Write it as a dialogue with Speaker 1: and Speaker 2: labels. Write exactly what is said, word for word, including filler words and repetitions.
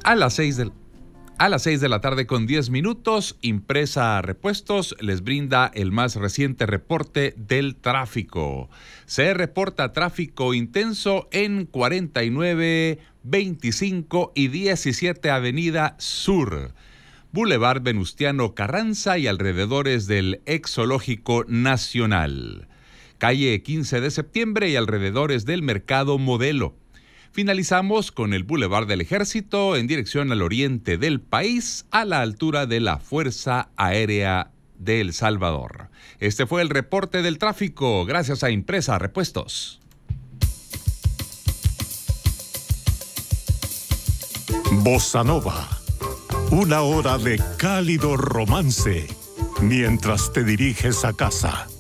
Speaker 1: A las seis del A las seis de la tarde con diez minutos, Impresa Repuestos les brinda el más reciente reporte del tráfico. Se reporta tráfico intenso en cuarenta y nueve, veinticinco y diecisiete Avenida Sur, Boulevard Venustiano Carranza y alrededores del ex Zoológico Nacional, calle quince de septiembre y alrededores del Mercado Modelo. Finalizamos con el Boulevard del Ejército en dirección al oriente del país, a la altura de la Fuerza Aérea de El Salvador. Este fue el reporte del tráfico, gracias a Impresa Repuestos.
Speaker 2: Bossa Nova, una hora de cálido romance mientras te diriges a casa.